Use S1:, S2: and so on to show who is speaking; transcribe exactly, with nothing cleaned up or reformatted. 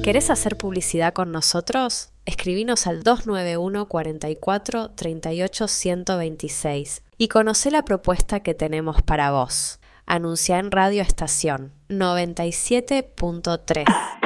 S1: ¿Querés hacer publicidad con nosotros? Escribinos al dos nueve uno, cuatro cuatro, tres ocho, uno cero dos seis y conocé la propuesta que tenemos para vos. Anuncia en Radio Estación noventa y siete punto tres.